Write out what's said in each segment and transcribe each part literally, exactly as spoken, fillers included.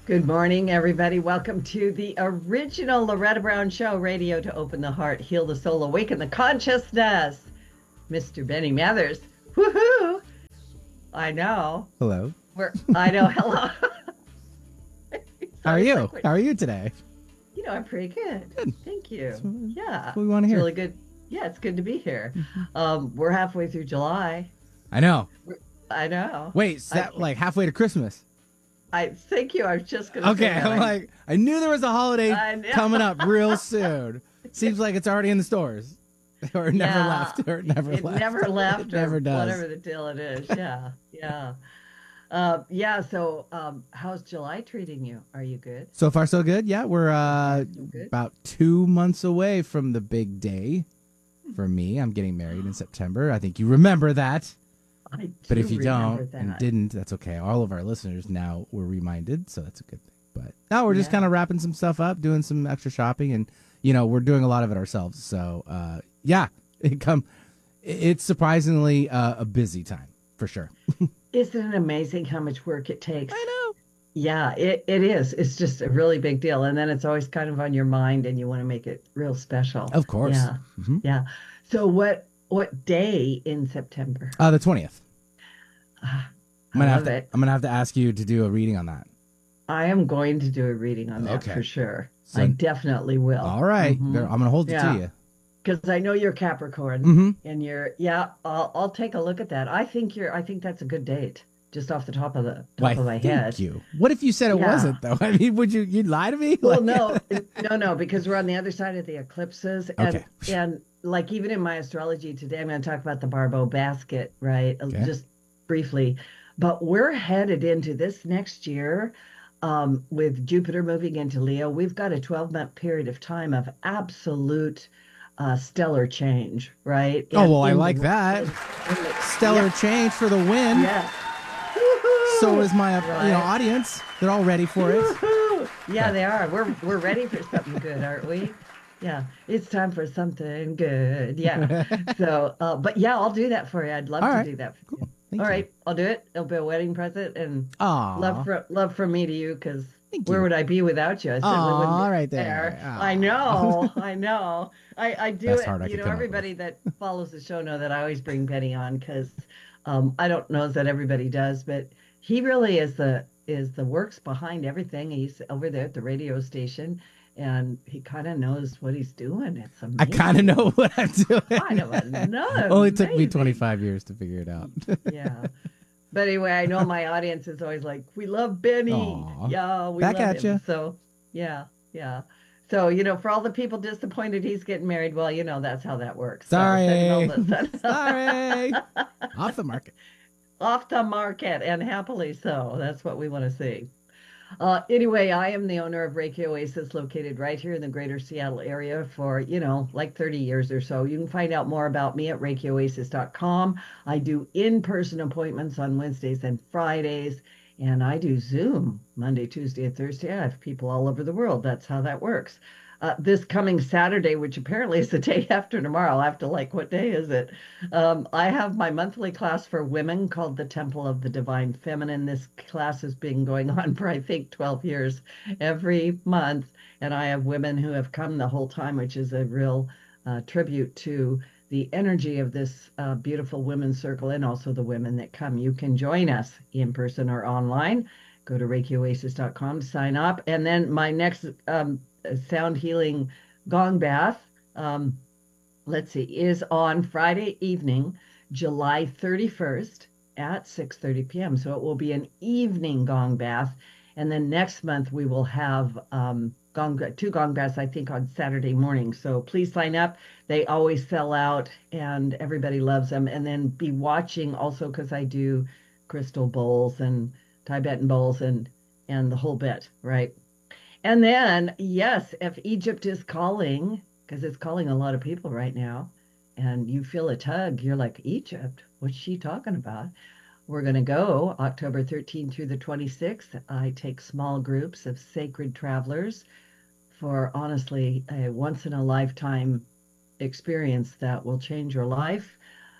Good morning, everybody. Welcome to the original Loretta Brown Show, radio to open the heart, heal the soul, awaken the consciousness. mister Benny Mathers. Woohoo! I know. Hello. We're, I know. Hello. It's How are always you? like, How are you today? you know, I'm pretty good. Good. Thank That's you. what, Yeah, that's what we want to it's hear. really good. Yeah, it's good to be here. Um, we're halfway through July. I know. We're- I know. Wait, is I that can't, like halfway to Christmas? I thank you. I was just gonna Okay, say that. I'm I, like, I knew there was a holiday I know. coming up real soon. Seems like it's already in the stores. Or it never Yeah, left. Or it never it left. never left It or never does. whatever the deal it is. Yeah, yeah. Uh, yeah, so um, how's July treating you? Are you good? So far, so good. Yeah, we're So far, uh, so good. about two months away from the big day for me. I'm getting married in September. I think you remember that. I But do if you remember don't and that. didn't, that's okay. All of our listeners now were reminded, so that's a good thing. But now we're just Yeah. kind of wrapping some stuff up, doing some extra shopping, and you know we're doing a lot of it ourselves. So uh, yeah, it come. It's surprisingly uh, a busy time for sure. Isn't it amazing how much work it takes? I know. Yeah, it, it is. It's just a really big deal. And then it's always kind of on your mind and you want to make it real special. Of course. Yeah, hmm yeah. So what what day in September? Uh, the twentieth. Ah, I'm I gonna have love to. it. I'm gonna have to ask you to do a reading on that. I am going to do a reading on that Okay. for sure. I So definitely will. all right, Mhm. I'm gonna hold it Yeah. to you. Because I know you're Capricorn Mm-hmm. and you're, yeah, I'll, I'll take a look at that. I think you're, I think that's a good date, just off the top of the Why? top of my Thank head. you. What if you said it Yeah. wasn't though? I mean, would you? You'd lie to me? Well, Like, no, no, no, because we're on the other side of the eclipses, and okay. and like even in my astrology today, I'm going to talk about the Barbo basket, right? Uh, Okay. Just briefly, but we're headed into this next year, um, with Jupiter moving into Leo. We've got a twelve month period of time of absolute uh, stellar change, right? Oh And well, I in like the that. in, in the Stellar yeah, change for the win. yes, So woohoo, is my uh, you know right? audience. They're all ready for it. Woohoo! Yeah, Okay. they are. We're we're ready for something good, aren't we? Yeah, it's time for something good. Yeah. So, uh, but yeah, I'll do that for you. I'd love All to right. do that for you. Cool. All Thank you. right, I'll do it. It'll be a wedding present and love Aw. for love from me to you, because Thank where you. would I be without you? I certainly wouldn't be Aw, right there. there. I Aw. know, I know. I I do Best it. heart I You could know, come up with. everybody that follows the show know that I always bring Benny on because um, I don't know that everybody does, but he really is the is the works behind everything. He's over there at the radio station, and he kind of knows what he's doing. It's I kind of know amazing. what I'm Kind doing. of a no, Only took me amazing. twenty-five years to figure it out. Yeah. But anyway, I know my audience is always like, we love Benny. Aw. Yeah, we Back love at him. you. So, yeah, yeah. So, you know, for all the people disappointed he's getting married, well, you know, that's how that works. So, sending all Sorry. the send Sorry. Off the market. off the market, and happily so. That's what we want to see. Uh, anyway, I am the owner of Reiki Oasis, located right here in the greater Seattle area for, you know, like thirty years or so. You can find out more about me at reiki oasis dot com. I do in-person appointments on Wednesdays and Fridays, and I do Zoom Monday, Tuesday, and Thursday. I have people all over the world. That's how that works. Uh, this coming Saturday, which apparently is the day after tomorrow, I have to like, what day is it? Um, I have my monthly class for women called the Temple of the Divine Feminine. This class has been going on for, I think, twelve years every month. And I have women who have come the whole time, which is a real uh, tribute to the energy of this uh, beautiful women's circle and also the women that come. You can join us in person or online. Go to reiki oasis dot com to sign up. And then my next um, sound healing gong bath. Um, let's see, is on Friday evening, July thirty-first at six thirty p m. So it will be an evening gong bath. And then next month we will have um, gong, two gong baths, I think, on Saturday morning. So please sign up. They always sell out and everybody loves them. And then be watching also because I do crystal bowls and Tibetan bowls and and the whole bit, right? And then, yes, if Egypt is calling, because it's calling a lot of people right now, and you feel a tug, you're like, Egypt, what's she talking about? We're going to go October thirteenth through the twenty-sixth. I take small groups of sacred travelers for honestly a once in a lifetime experience that will change your life.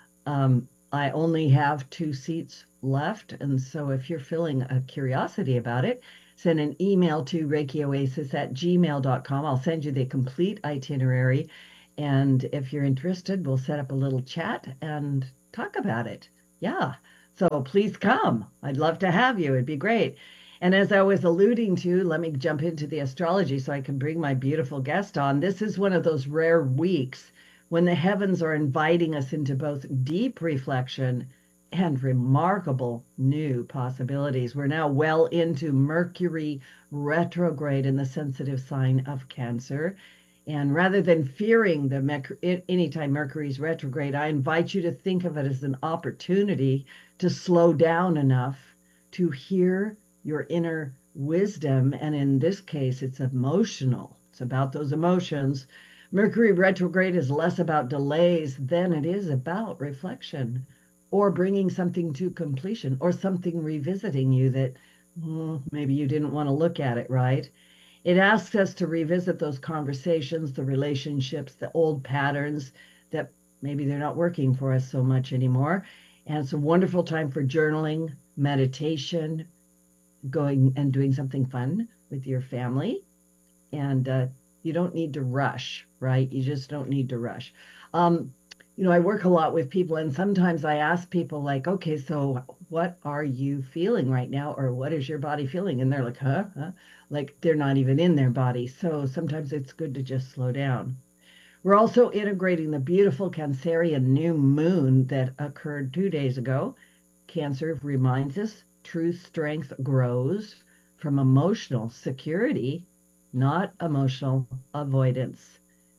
Um, I only have two seats left. And so if you're feeling a curiosity about it, send an email to reikioasis at gmail dot com. I'll send you the complete itinerary. And if you're interested, we'll set up a little chat and talk about it. Yeah. So please come. I'd love to have you. It'd be great. And as I was alluding to, let me jump into the astrology so I can bring my beautiful guest on. This is one of those rare weeks when the heavens are inviting us into both deep reflection and remarkable new possibilities. We're now well into Mercury retrograde in the sensitive sign of Cancer. And rather than fearing the Merc- anytime Mercury's retrograde, I invite you to think of it as an opportunity to slow down enough to hear your inner wisdom. And in this case, it's emotional. It's about those emotions. Mercury retrograde is less about delays than it is about reflection or bringing something to completion or something revisiting you that mm, maybe you didn't want to look at it, right? It asks us to revisit those conversations, the relationships, the old patterns that maybe they're not working for us so much anymore. And it's a wonderful time for journaling, meditation, going and doing something fun with your family. And uh, you don't need to rush, right? You just don't need to rush. Um, you know, I work a lot with people, and sometimes I ask people, like, okay, so what are you feeling right now? Or what is your body feeling? And they're like, huh? Huh? Like they're not even in their body. So sometimes it's good to just slow down. We're also integrating the beautiful Cancerian new moon that occurred two days ago. Cancer reminds us true strength grows from emotional security, not emotional avoidance.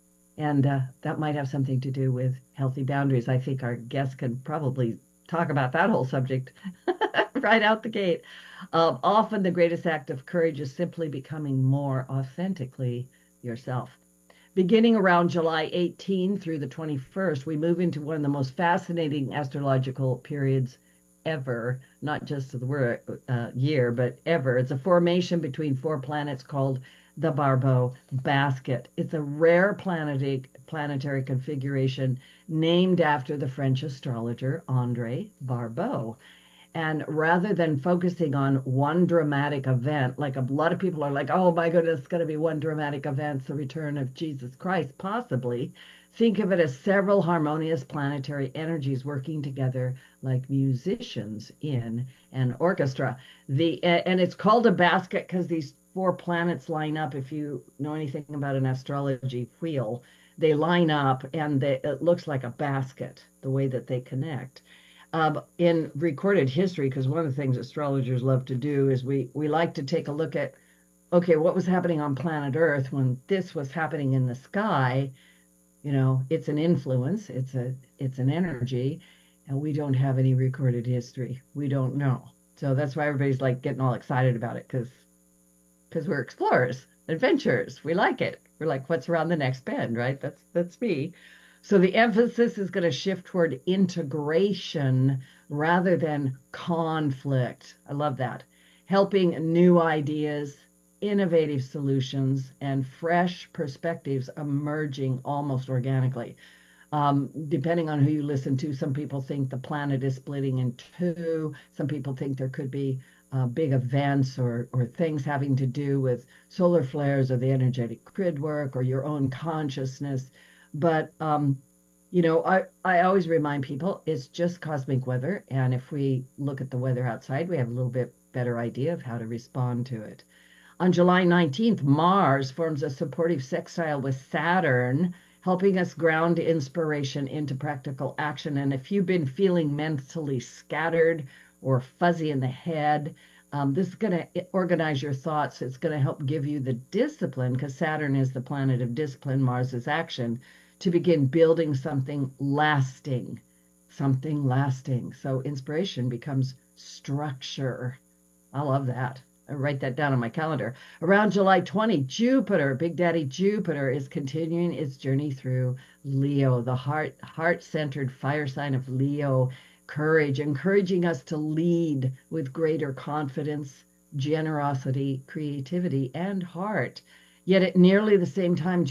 And uh, that might have something to do with healthy boundaries. I think our guests can probably talk about that whole subject right out the gate. Um, often the greatest act of courage is simply becoming more authentically yourself. Beginning around July eighteenth through the twenty-first, we move into one of the most fascinating astrological periods ever, not just the word, uh, year, but ever. It's a formation between four planets called the Barbeau basket. It's a rare planetary, planetary configuration named after the French astrologer André Barbeau. And rather than focusing on one dramatic event, like a lot of people are like, oh my goodness, it's going to be one dramatic event, the return of Jesus Christ, possibly. Think of it as several harmonious planetary energies working together like musicians in an orchestra. The and it's called a basket because these four planets line up. If you know anything about an astrology wheel, they line up and they, it looks like a basket, the way that they connect. Um, in recorded history, because one of the things astrologers love to do is we we like to take a look at, okay, what was happening on planet Earth when this was happening in the sky. You know, it's an influence, it's a it's an energy, and we don't have any recorded history. We don't know. So that's why everybody's like getting all excited about it because because we're explorers, adventurers. We like it. We're like, what's around the next bend, right? That's that's me. So the emphasis is going to shift toward integration rather than conflict. I love that. Helping new ideas, innovative solutions, and fresh perspectives emerging almost organically. Um, depending on who you listen to, some people think the planet is splitting in two. Some people think there could be uh, big events or, or things having to do with solar flares or the energetic grid work or your own consciousness. But, um, you know, I, I always remind people it's just cosmic weather. And if we look at the weather outside, we have a little bit better idea of how to respond to it. On July nineteenth, Mars forms a supportive sextile with Saturn, helping us ground inspiration into practical action. And if you've been feeling mentally scattered or fuzzy in the head, um, this is going to organize your thoughts. It's going to help give you the discipline, because Saturn is the planet of discipline, Mars is action, to begin building something lasting, something lasting. So inspiration becomes structure. I love that. I write that down on my calendar. Around July twentieth, Jupiter, Big Daddy Jupiter, is continuing its journey through Leo, the heart heart-centered fire sign of Leo, courage, encouraging us to lead with greater confidence, generosity, creativity, and heart. Yet at nearly the same time,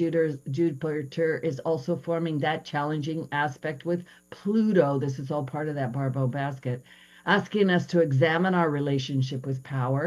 Jupiter is also forming that challenging aspect with Pluto. This is all part of that Barbeau basket, asking us to examine our relationship with power,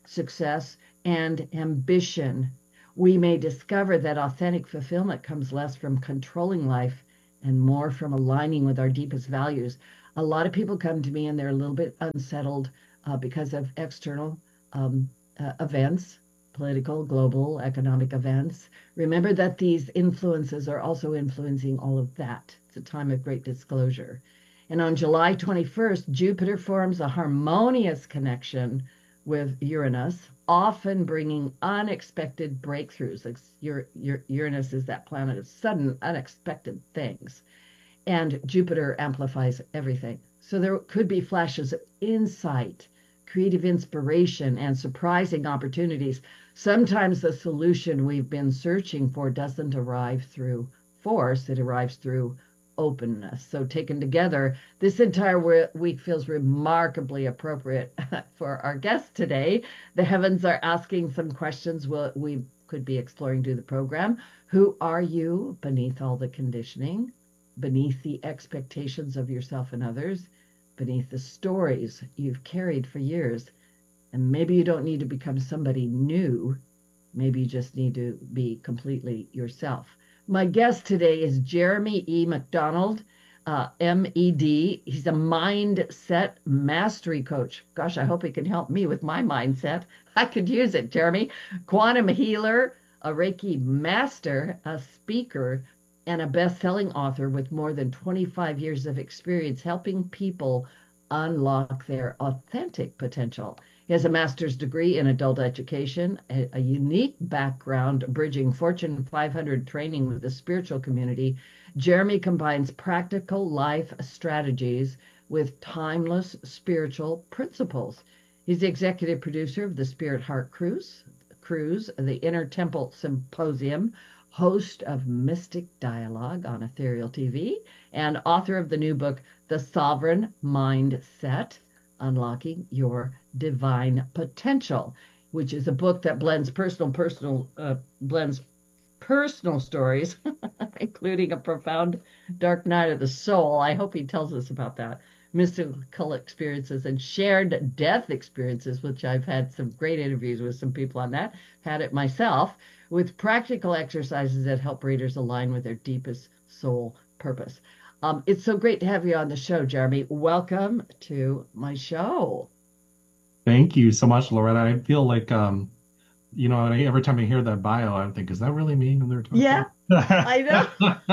success, and ambition. We may discover that authentic fulfillment comes less from controlling life and more from aligning with our deepest values. A lot of people come to me and they're a little bit unsettled uh, because of external um, uh, events, political, global, economic events. Remember that these influences are also influencing all of that. It's a time of great disclosure. And on July twenty-first, Jupiter forms a harmonious connection with Uranus, often bringing unexpected breakthroughs. Like Ur- Ur- Uranus is that planet of sudden, unexpected things, and Jupiter amplifies everything. So there could be flashes of insight, creative inspiration, and surprising opportunities. Sometimes the solution we've been searching for doesn't arrive through force, it arrives through openness. So, taken together, this entire week feels remarkably appropriate for our guest today. The heavens are asking some questions we'll, we could be exploring through the program. Who are you beneath all the conditioning, beneath the expectations of yourself and others, beneath the stories you've carried for years? And maybe you don't need to become somebody new. Maybe you just need to be completely yourself. My guest today is Jeremy E. McDonald, uh, M E D. He's a mindset mastery coach. Gosh, I hope he can help me with my mindset. I could use it, Jeremy. Quantum healer, a Reiki master, a speaker, and a best-selling author with more than twenty-five years of experience helping people unlock their authentic potential. He has a master's degree in adult education, a, a unique background bridging Fortune five hundred training with the spiritual community. Jeremy combines practical life strategies with timeless spiritual principles. He's the executive producer of the Spirit Heart Cruise, Cruise, the Inner Temple Symposium, host of Mystic Dialogue on Ethereal T V, and author of the new book, The Sovereign Mindset, Unlocking Your Divine Potential, which is a book that blends personal, personal, uh, blends personal stories, including a profound dark night of the soul. I hope he tells us about that. Mystical experiences and shared death experiences, which I've had some great interviews with some people on that, had it myself, with practical exercises that help readers align with their deepest soul purpose. Um, it's so great to have you on the show, Jeremy. Welcome to my show. Thank you so much, Loretta. I feel like, um, you know, every time I hear that bio, I think, is that really me when they're Yeah, talking? I know.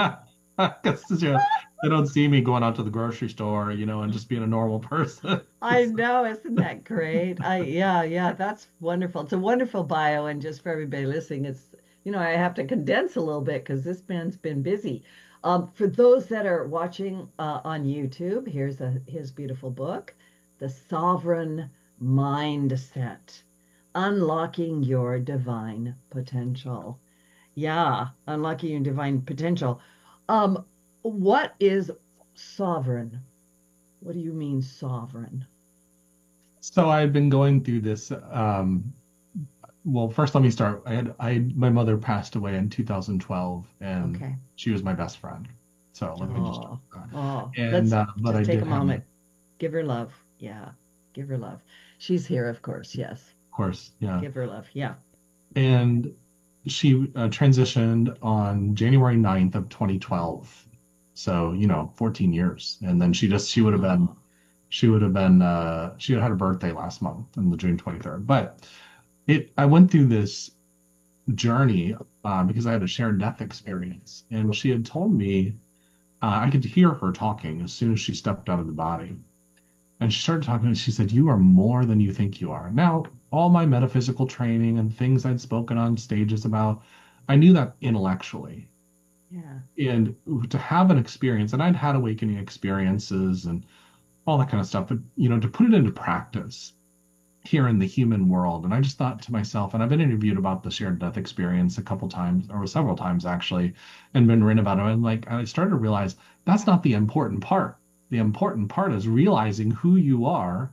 Because you know, they don't see me going out to the grocery store, you know, and just being a normal person. I know, isn't that great? I yeah, yeah, that's wonderful. It's a wonderful bio, and just for everybody listening, it's you know I have to condense a little bit because this man's been busy. Um, for those that are watching uh, on YouTube, here's a his beautiful book, The Sovereign Mindset: Unlocking Your Divine Potential. Yeah, unlocking your divine potential. Um, what is sovereign? What do you mean sovereign? So I've been going through this. Um, well, first let me start. I had I my mother passed away in two thousand twelve, and Okay. she was my best friend. So let me just start Oh, with that. oh, And let's uh, but I just take did a have, of moment. Give her love. Yeah, give her love. She's here, of course. Yes, course, yeah. give her love. Yeah. And she uh, transitioned on January ninth of twenty twelve. So, you know, fourteen years. And then she just, she would have been, Oh, she would have been, uh, she had had her birthday last month on the June twenty-third. But it, I went through this journey uh, because I had a shared death experience. And she had told me, uh, I could hear her talking as soon as she stepped out of the body. And she started talking and she said, "You are more than you think you are." Now, all my metaphysical training and things I'd spoken on stages about, I knew that intellectually. yeah. And to have an experience, and I'd had awakening experiences and all that kind of stuff, but you know, to put it into practice here in the human world. And I just thought to myself, and I've been interviewed about the shared death experience a couple times, or several times actually, and been written about it. And like I started to realize that's not the important part. The important part is realizing who you are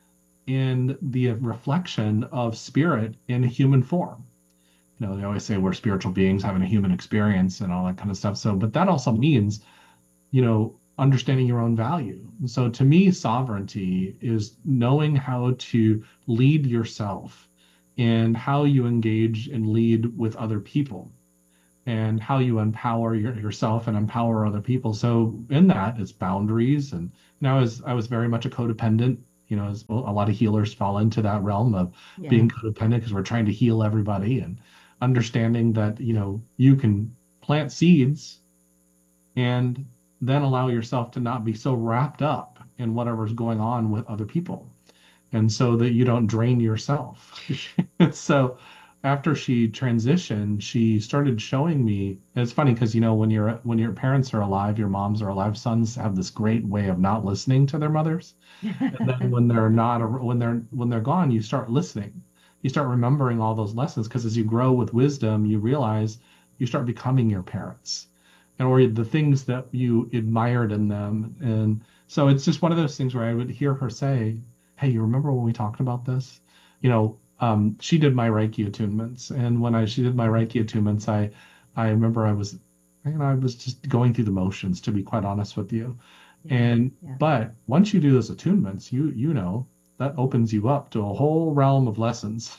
in the reflection of spirit in human form. You know, they always say we're spiritual beings having a human experience and all that kind of stuff. So, but that also means, you know, understanding your own value. So to me, sovereignty is knowing how to lead yourself and how you engage and lead with other people and how you empower your, yourself and empower other people. So in that, it's boundaries. And you know, I was I was very much a codependent. You know, as a lot of healers fall into that realm of Yeah. being codependent because we're trying to heal everybody and understanding that you know you can plant seeds and then allow yourself to not be so wrapped up in whatever's going on with other people and so that you don't drain yourself. So after she transitioned, she started showing me, and it's funny because you know when your when your parents are alive, your moms are alive, sons have this great way of not listening to their mothers. And then when they're not when they're when they're gone, you start listening. You start remembering all those lessons because as you grow with wisdom, you realize you start becoming your parents and or the things that you admired in them. And so it's just one of those things where I would hear her say, hey, you remember when we talked about this? You know, um, she did my Reiki attunements, and when I she did my Reiki attunements, I I remember I was, you know, I was just going through the motions, to be quite honest with you. Yeah. And Yeah. but once you do those attunements, you you know that opens you up to a whole realm of lessons.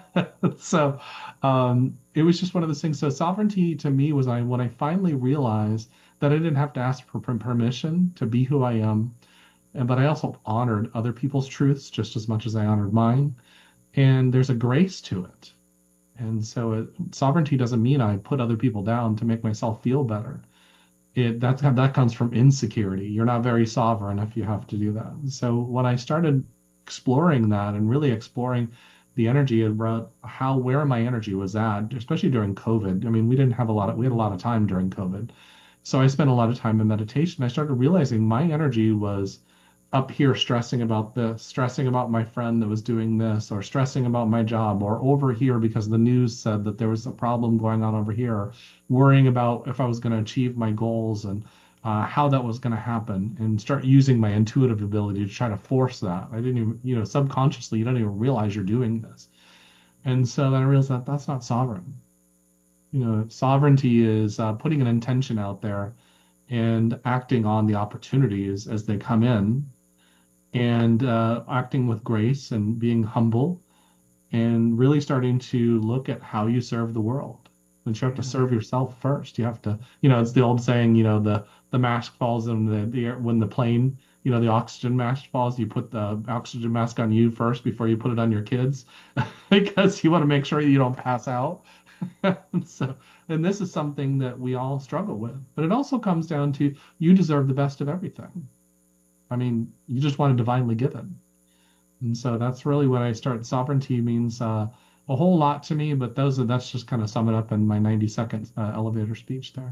So um, it was just one of those things. So sovereignty to me was I when I finally realized that I didn't have to ask for per- permission to be who I am, and but I also honored other people's truths just as much as I honored mine. And there's a grace to it. And so it, sovereignty doesn't mean I put other people down to make myself feel better. It that that comes from insecurity. You're not very sovereign if you have to do that. So when I started exploring that and really exploring the energy about how where my energy was at, especially during COVID. I mean, we didn't have a lot of we had a lot of time during COVID. So I spent a lot of time in meditation. I started realizing my energy was up here stressing about this, stressing about my friend that was doing this, or stressing about my job, or over here because the news said that there was a problem going on over here, worrying about if I was going to achieve my goals and uh, how that was going to happen, and start using my intuitive ability to try to force that. I didn't even, you know, subconsciously, you don't even realize you're doing this. And so then I realized that that's not sovereign. You know, sovereignty is uh, putting an intention out there and acting on the opportunities as they come in and uh, acting with grace and being humble and really starting to look at how you serve the world. And you have to Yeah. serve yourself first. You have to, you know, it's the old saying, you know, the the mask falls in the, the air when the plane, you know, the oxygen mask falls. You put the oxygen mask on you first before you put it on your kids, because you want to make sure you don't pass out. So, and this is something that we all struggle with. But it also comes down to you deserve the best of everything. I mean, you just want to divinely given. And so that's really what I start. Sovereignty means uh, a whole lot to me, but those are that's just kind of sum it up in my ninety second uh, elevator speech there.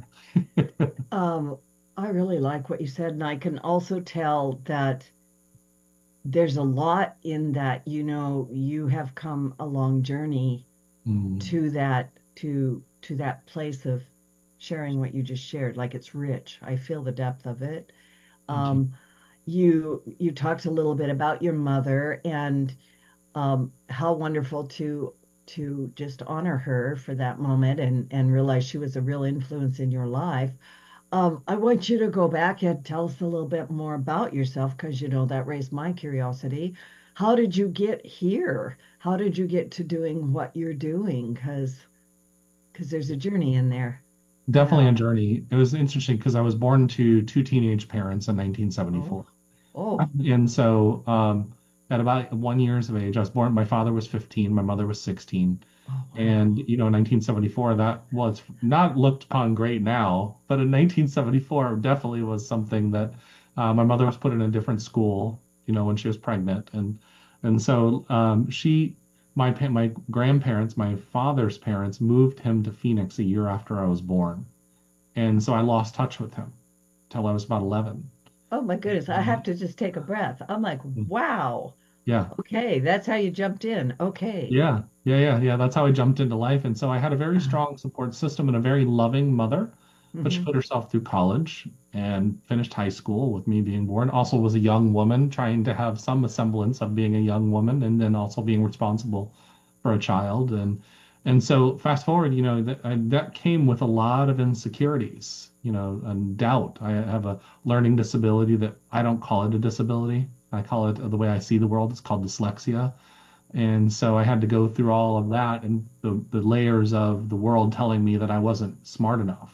Um, I really like what you said, and I can also tell that there's a lot in that, you know, you have come a long journey Mm, to that to to that place of sharing what you just shared. Like it's rich. I feel the depth of it. thank you. Um, you you talked a little bit about your mother and um, how wonderful to to just honor her for that moment and and realize she was a real influence in your life. Um, I want you to go back and tell us a little bit more about yourself because you know that raised my curiosity. How did you get here? How did you get to doing what you're doing? Because because there's a journey in there. Definitely Yeah. a journey. It was interesting because I was born to two teenage parents in Oh. nineteen seventy-four. Oh. And so um, at about one years of age, I was born, my father was fifteen, my mother was sixteen. Oh, wow. And, you know, in nineteen seventy-four, that was not looked upon great now, but in nineteen seventy-four, definitely was something that uh, my mother was put in a different school, you know, when she was pregnant. And, and so um, she, my, pa- my grandparents, my father's parents moved him to Phoenix a year after I was born. And so I lost touch with him till I was about eleven. Oh my goodness. I have And, to just take a breath. I'm like, wow. yeah. Okay, that's how you jumped in. Okay. Yeah, yeah, yeah, yeah. That's how I jumped into life. And so I had a very Uh, strong support system and a very loving mother, but she hmm. put herself through college and finished high school with me being born. Also was a young woman trying to have some semblance of being a young woman and then also being responsible for a child. And and so fast forward, you know, that I, that came with a lot of insecurities, you know, and doubt. I have a learning disability that I don't call it a disability. I call it the way I see the world. It's called dyslexia And so I had to go through all of that and the, the layers of the world telling me that I wasn't smart enough.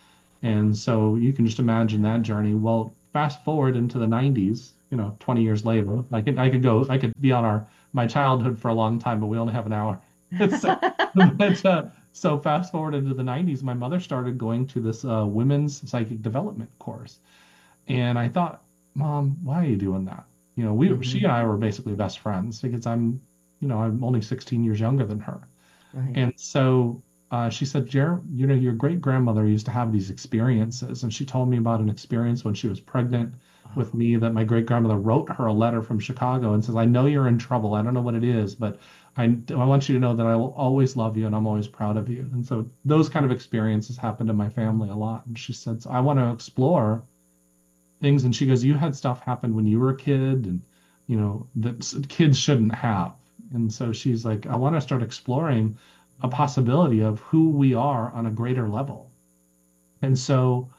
And so you can just imagine that journey. Well, fast forward into the nineties, you know, twenty years later, I could I could go, I could be on our my childhood for a long time, but we only have an hour. So, but, uh, so fast forward into the nineties, my mother started going to this uh, women's psychic development course. And I thought, Mom, why are you doing that? You know, we she Hmm. and I were basically best friends because I'm, you know, I'm only sixteen years younger than her. Right. And so uh, she said, Jer, you know, your great grandmother used to have these experiences. And she told me about an experience when she was pregnant with Oh. me that my great grandmother wrote her a letter from Chicago and says, I know you're in trouble. I don't know what it is, but I, I want you to know that I will always love you and I'm always proud of you. And so those kind of experiences happened in my family a lot. And she said, so I want to explore things. And she goes, you had stuff happen when you were a kid and, you know, that kids shouldn't have. And so she's like, I want to start exploring a possibility of who we are on a greater level. And so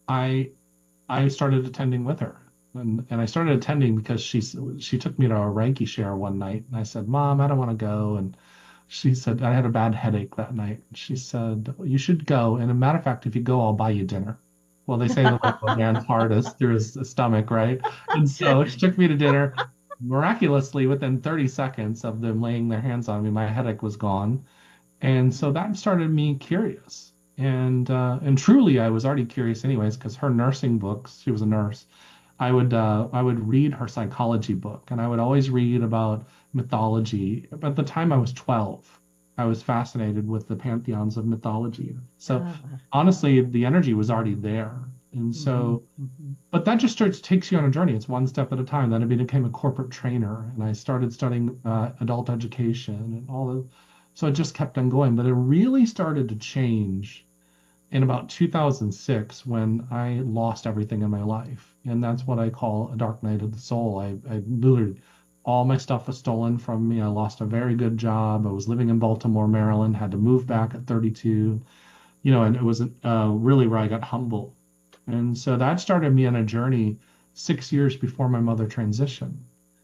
I I started attending with her. And, and I started attending because she she took me to a Reiki share one night. And I said, Mom, I don't want to go. And she said, I had a bad headache that night. She said, you should go. And a matter of fact, if you go, I'll buy you dinner. Well, they say that like a man's heart is through his stomach, right? And so she took me to dinner. Miraculously, within thirty seconds of them laying their hands on me, my headache was gone. And so that started me curious. And uh, and truly, I was already curious anyways, because her nursing books, she was a nurse. I would uh, I would read her psychology book, and I would always read about mythology. At the time, I was twelve. I was fascinated with the pantheons of mythology. So Ah. honestly, the energy was already there. And Hmm. so, Hmm. but that just starts takes you on a journey. It's one step at a time. Then I became a corporate trainer, and I started studying uh, adult education and all of. So it just kept on going. But it really started to change in about two thousand six when I lost everything in my life. And that's what I call a dark night of the soul. I, I literally, all my stuff was stolen from me. I lost a very good job. I was living in Baltimore, Maryland, had to move back at thirty-two, you know, and it was uh, really where I got humble. And so that started me on a journey six years before my mother transitioned.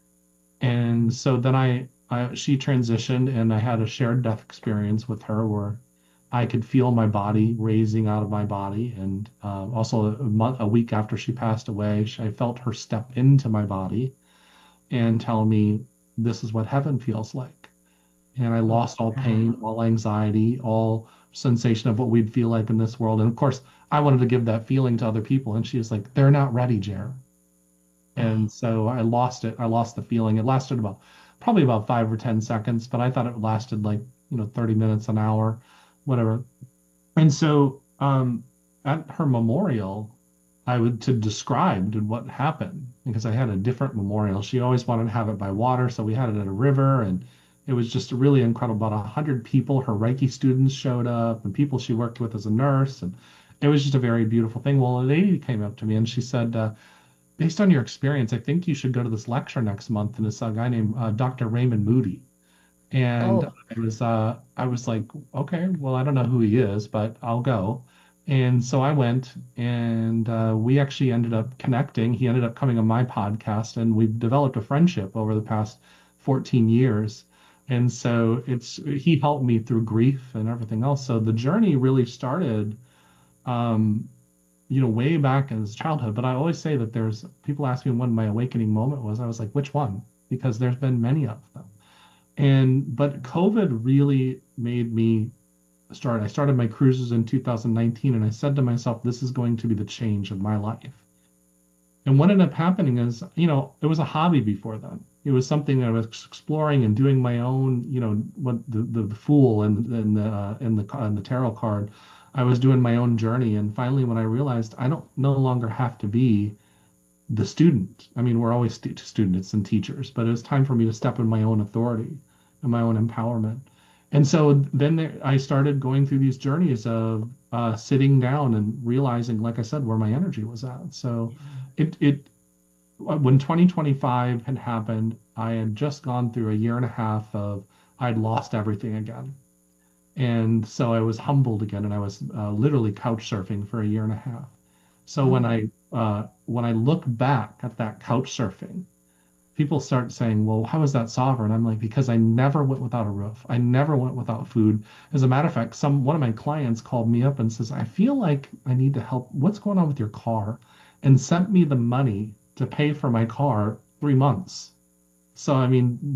And so then I, I she transitioned and I had a shared death experience with her where I could feel my body raising out of my body. And uh, also a month, a week after she passed away, I felt her step into my body and tell me this is what heaven feels like. And I Oh, lost all pain, wow. all anxiety, all sensation of what we'd feel like in this world. And of course, I wanted to give that feeling to other people. And she was like, they're not ready, Jer. Oh, And so I lost it. I lost the feeling. It lasted about probably about five or ten seconds, but I thought it lasted like, you know, thirty minutes, an hour, whatever. And so um, at her memorial, I would to describe what happened because I had a different memorial. She always wanted to have it by water, so we had it at a river, and it was just really incredible. About a hundred people, her Reiki students showed up, and people she worked with as a nurse, and it was just a very beautiful thing. Well, a lady came up to me and she said, uh, "Based on your experience, I think you should go to this lecture next month." And it's a guy named uh, Doctor Raymond Moody. And oh, I was uh I was like, okay, well, I don't know who he is, but I'll go. And so I went and uh, we actually ended up connecting. He ended up coming on my podcast and we've developed a friendship over the past fourteen years. And so it's he helped me through grief and everything else. So the journey really started um, you know, way back in his childhood. But I always say that there's people ask me when my awakening moment was. I was like, which one? Because there's been many of them. And but COVID really made me start. I started my cruises in two thousand nineteen, and I said to myself, this is going to be the change of my life. And what ended up happening is, you know, it was a hobby before then. It was something that I was exploring and doing my own, you know, what the the, the fool and and the uh, and the and the tarot card. I was doing my own journey, and finally, when I realized I don't no longer have to be the student. I mean, we're always st- students and teachers, but it was time for me to step in my own authority and my own empowerment. And so then there, I started going through these journeys of uh, sitting down and realizing, like I said, where my energy was at. So yeah. it it when twenty twenty-five had happened, I had just gone through a year and a half of I'd lost everything again. And so I was humbled again, and I was uh, literally couch surfing for a year and a half. So when Oh, I uh, when I look back at that couch surfing, people start saying, well, how is that sovereign? I'm like, because I never went without a roof. I never went without food. As a matter of fact, some one of my clients called me up and says, I feel like I need to help. What's going on with your car? And sent me the money to pay for my car three months. So, I mean,